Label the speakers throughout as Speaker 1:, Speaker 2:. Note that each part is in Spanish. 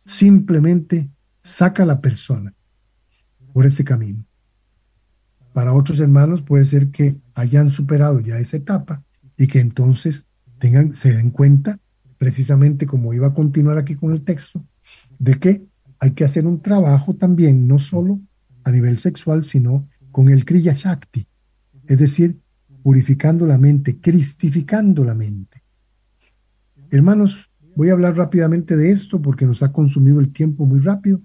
Speaker 1: simplemente saca a la persona por ese camino. Para otros hermanos puede ser que hayan superado ya esa etapa y que entonces se den cuenta, precisamente como iba a continuar aquí con el texto, de que hay que hacer un trabajo también, no solo a nivel sexual, sino con el Kriya Shakti, es decir, purificando la mente, cristificando la mente. Hermanos, voy a hablar rápidamente de esto porque nos ha consumido el tiempo muy rápido.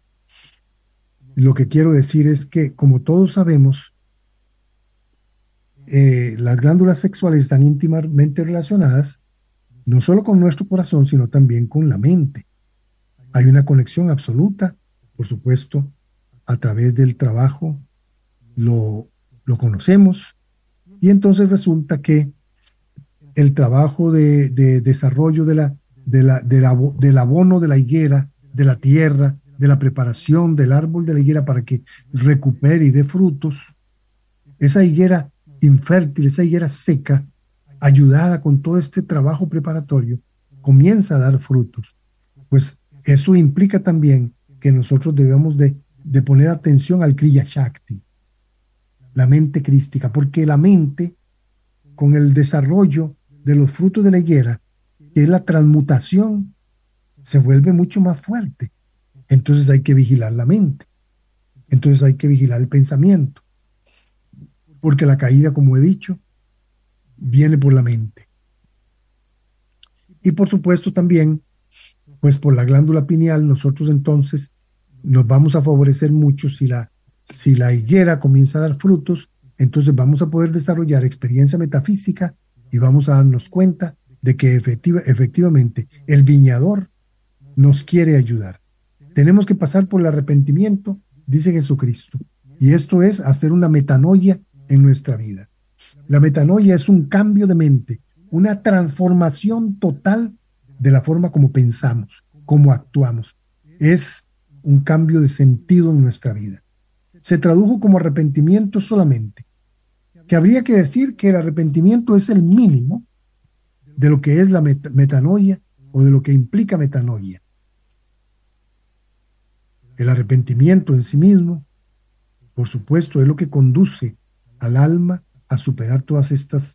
Speaker 1: Lo que quiero decir es que, como todos sabemos, las glándulas sexuales están íntimamente relacionadas no solo con nuestro corazón, sino también con la mente. Hay una conexión absoluta, por supuesto, a través del trabajo lo conocemos, y entonces resulta que el trabajo de desarrollo del abono de la higuera, de la tierra, de la preparación del árbol de la higuera para que recupere y dé frutos, esa higuera infértil, esa higuera seca, ayudada con todo este trabajo preparatorio, comienza a dar frutos. Pues eso implica también que nosotros debemos de poner atención al Kriya Shakti, la mente crística, porque la mente, con el desarrollo de los frutos de la higuera, que es la transmutación, se vuelve mucho más fuerte. Entonces hay que vigilar la mente, entonces hay que vigilar el pensamiento, porque la caída, como he dicho, viene por la mente. Y por supuesto también, pues por la glándula pineal, nosotros entonces nos vamos a favorecer mucho si la higuera comienza a dar frutos, entonces vamos a poder desarrollar experiencia metafísica y vamos a darnos cuenta de que efectivamente el viñador nos quiere ayudar. Tenemos que pasar por el arrepentimiento, dice Jesucristo, y esto es hacer una metanoia en nuestra vida. La metanoia es un cambio de mente, una transformación total de la forma como pensamos, como actuamos. Es un cambio de sentido en nuestra vida. Se tradujo como arrepentimiento solamente, que habría que decir que el arrepentimiento es el mínimo de lo que es la metanoia o de lo que implica metanoia. El arrepentimiento en sí mismo, por supuesto, es lo que conduce al alma a superar todas estas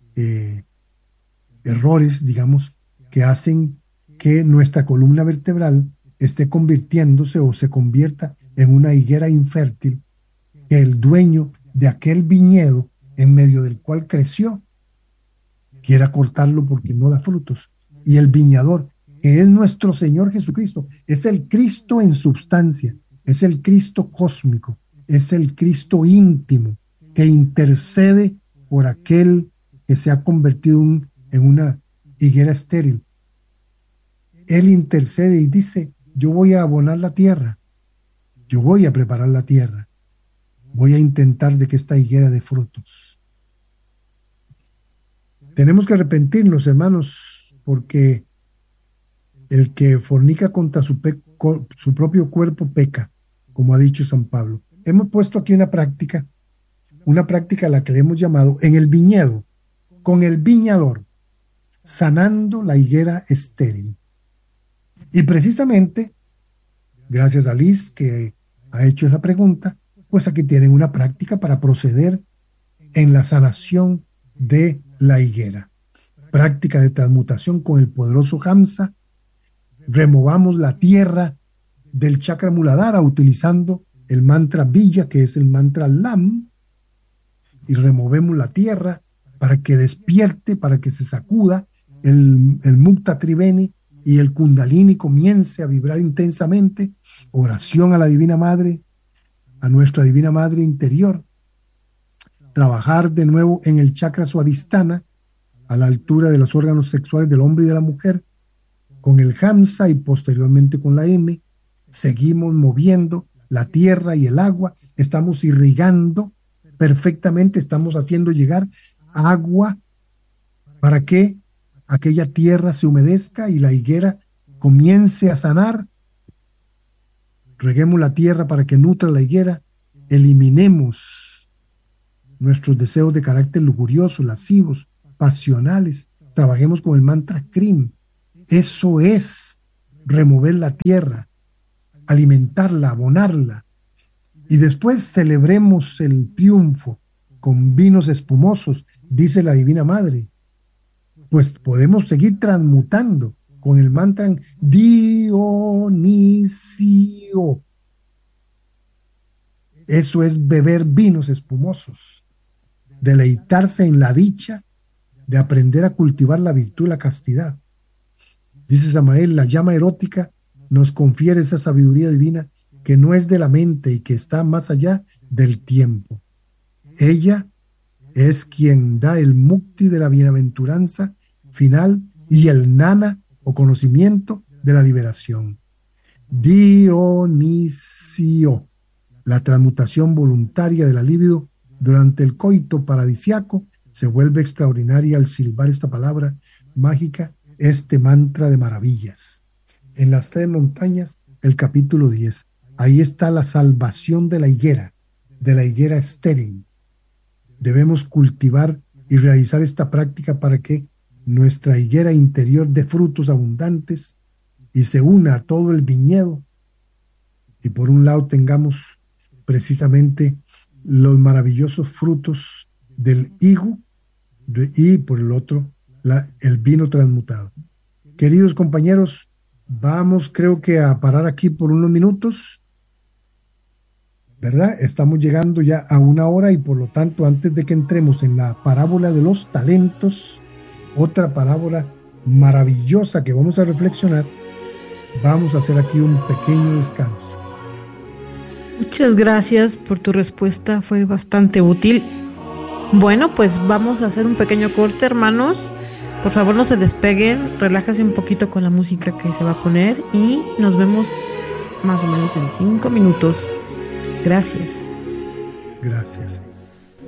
Speaker 1: errores, digamos, que hacen que nuestra columna vertebral esté convirtiéndose o se convierta en una higuera infértil, que el dueño de aquel viñedo en medio del cual creció quiera cortarlo porque no da frutos. Y el viñador, que es nuestro Señor Jesucristo, es el Cristo en substancia, es el Cristo cósmico, es el Cristo íntimo que intercede por aquel que se ha convertido en una higuera estéril. Él intercede y dice, yo voy a abonar la tierra, yo voy a preparar la tierra, voy a intentar de que esta higuera dé frutos. Tenemos que arrepentirnos, hermanos, porque el que fornica contra su propio cuerpo peca, como ha dicho San Pablo. Hemos puesto aquí una práctica a la que le hemos llamado en el viñedo, con el viñador, sanando la higuera estéril. Y precisamente, gracias a Liz, que ha hecho esa pregunta, pues aquí tienen una práctica para proceder en la sanación de la higuera. Práctica de transmutación con el poderoso Hamsa. Removamos la tierra del chakra Muladhara utilizando el mantra Villa, que es el mantra Lam, y removemos la tierra para que despierte, para que se sacuda el Mukta Triveni y el Kundalini comience a vibrar intensamente. Oración a la Divina Madre, a nuestra Divina Madre interior. Trabajar de nuevo en el chakra Swadhisthana, a la altura de los órganos sexuales del hombre y de la mujer, con el Hamsa y posteriormente con la M. Seguimos moviendo la tierra y el agua, estamos irrigando perfectamente, estamos haciendo llegar agua para que aquella tierra se humedezca y la higuera comience a sanar. Reguemos la tierra para que nutra la higuera, eliminemos nuestros deseos de carácter lujurioso, lascivos, pasionales, trabajemos con el mantra Krim. Eso es remover la tierra, alimentarla, abonarla, y después celebremos el triunfo con vinos espumosos, dice la Divina Madre, pues podemos seguir transmutando con el mantra Dionisio. Eso es beber vinos espumosos, deleitarse en la dicha de aprender a cultivar la virtud, la castidad. Dice Samael, la llama erótica nos confiere esa sabiduría divina que no es de la mente y que está más allá del tiempo. Ella es quien da el mukti de la bienaventuranza final y el gnana o conocimiento de la liberación. Dionisio, la transmutación voluntaria de la libido durante el coito paradisiaco, se vuelve extraordinaria al silbar esta palabra mágica, este mantra de maravillas. En las 3 montañas, el capítulo 10. Ahí está la salvación de la higuera estéril. Debemos cultivar y realizar esta práctica para que nuestra higuera interior dé frutos abundantes y se una a todo el viñedo. Y por un lado tengamos precisamente los maravillosos frutos del higo y por el otro el vino transmutado. Queridos compañeros, vamos creo que a parar aquí por unos minutos, ¿verdad? Estamos llegando ya a 1 hora y por lo tanto antes de que entremos en la parábola de los talentos, otra parábola maravillosa que vamos a reflexionar, vamos a hacer aquí un pequeño descanso.
Speaker 2: Muchas gracias por tu respuesta, fue bastante útil. Bueno, pues vamos a hacer un pequeño corte, hermanos. Por favor, no se despeguen, relájase un poquito con la música que se va a poner y nos vemos más o menos en 5 minutos. Gracias.
Speaker 1: Gracias.